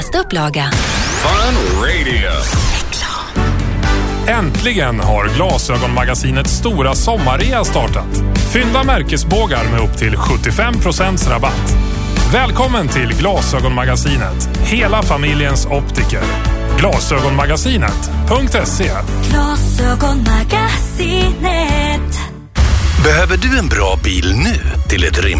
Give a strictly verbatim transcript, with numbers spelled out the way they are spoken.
nästa upplaga. Fun Radio. Äntligen har Glasögonmagasinets stora sommarrea startat. Fyllda märkesbågar med upp till sjuttiofem procent rabatt. Välkommen till Glasögonmagasinet. Hela familjens optiker. Glasögonmagasinet punkt se. Glasögonmagasinet. Behöver du en bra bil nu till ett rim?